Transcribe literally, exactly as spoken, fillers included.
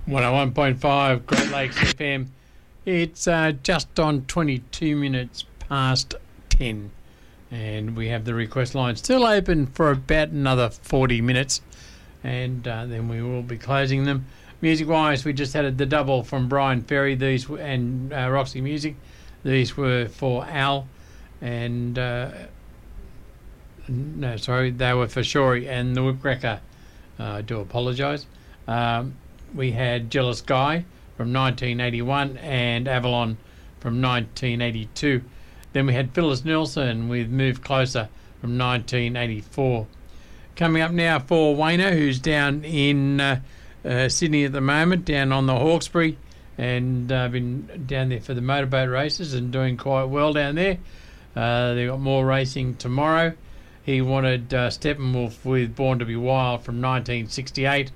one oh one point five Great Lakes F M. It's uh, just on twenty-two minutes past ten. And we have the request line still open for about another forty minutes. And uh, then we will be closing them. Music-wise, we just had the double from Brian Ferry these w- and uh, Roxy Music. These were for Al. And, uh, no, sorry, they were for Shorey and the Whipcracker. Uh, I do apologise. Um, we had Jealous Guy from nineteen eighty-one and Avalon from nineteen eighty-two. Then we had Phyllis Nilsson with Move Closer from nineteen eighty-four. Coming up now for Wayner, who's down in uh, uh, Sydney at the moment, down on the Hawkesbury, and uh, been down there for the motorboat races and doing quite well down there. Uh, they've got more racing tomorrow. He wanted uh, Steppenwolf with Born to be Wild from nineteen sixty-eight.